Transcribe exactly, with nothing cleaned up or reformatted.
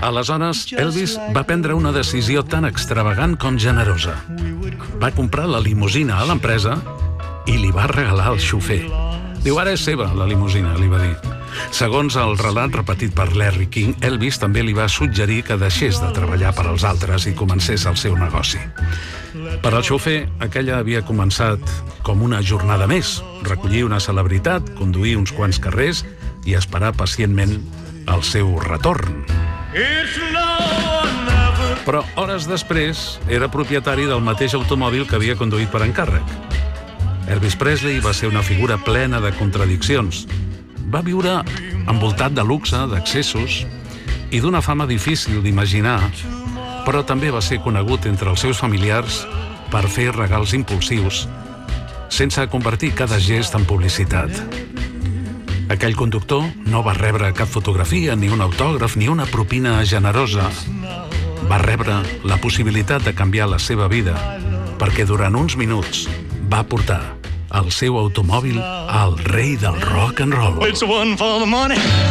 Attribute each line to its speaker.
Speaker 1: Aleshores, Elvis va prendre una decisió tan extravagant com generosa. Va comprar la limusina a l'empresa i li va regalar al xofer. Diu, ara és seva, la limusina, li va dir. Segons el relat repetit per Larry King, Elvis també li va suggerir que deixés de treballar per als altres i comencés el seu negoci. Per al xofer, aquella havia començat com una jornada més, recollir una celebritat, conduir uns quants carrers i esperar pacientment el seu retorn. Però hores després era propietari del mateix automòbil que havia conduït per encàrrec. Elvis Presley va ser una figura plena de contradiccions. Va viure envoltat de luxe, d'accessos i d'una fama difícil d'imaginar, però també va ser conegut entre els seus familiars per fer regals impulsius, sense convertir cada gest en publicitat. Aquell conductor no va rebre cap fotografia, ni un autògraf, ni una propina generosa. Va rebre la possibilitat de canviar la seva vida, perquè durant uns minuts va portar el seu automòbil al rei del rock and roll.